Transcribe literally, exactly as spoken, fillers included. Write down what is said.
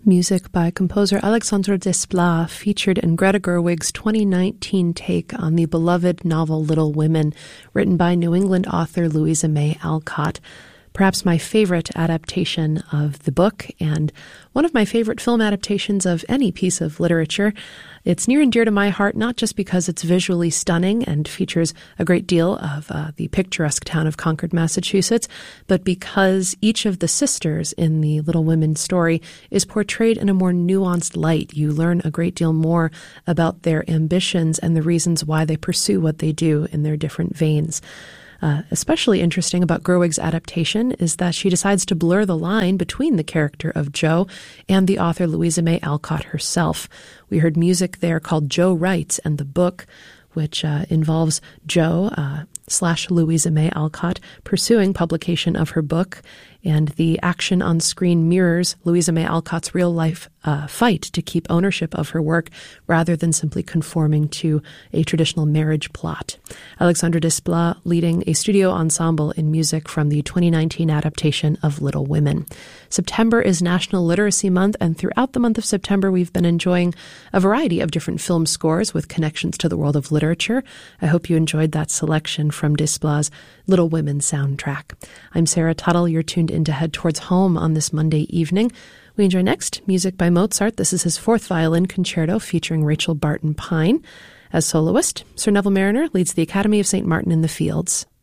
Music by composer Alexandre Desplat, featured in Greta Gerwig's twenty nineteen take on the beloved novel Little Women, written by New England author Louisa May Alcott. Perhaps my favorite adaptation of the book, and one of my favorite film adaptations of any piece of literature. It's near and dear to my heart, not just because it's visually stunning and features a great deal of uh, the picturesque town of Concord, Massachusetts, but because each of the sisters in the Little Women story is portrayed in a more nuanced light. You learn a great deal more about their ambitions and the reasons why they pursue what they do in their different veins. Uh, especially interesting about Gerwig's adaptation is that she decides to blur the line between the character of Jo and the author Louisa May Alcott herself. We heard music there called Jo Writes and the Book, which uh, involves Jo uh, slash Louisa May Alcott pursuing publication of her book, and the action on screen mirrors Louisa May Alcott's real-life uh, fight to keep ownership of her work rather than simply conforming to a traditional marriage plot. Alexandre Desplat leading a studio ensemble in music from the twenty nineteen adaptation of Little Women. September is National Literacy Month, and throughout the month of September we've been enjoying a variety of different film scores with connections to the world of literature. I hope you enjoyed that selection from Desplat's Little Women soundtrack. I'm Sarah Tuttle. You're tuned in to Head Towards Home on this Monday evening. We enjoy next music by Mozart. This is his fourth violin concerto featuring Rachel Barton Pine. As soloist, Sir Neville Marriner leads the Academy of Saint Martin in the Fields.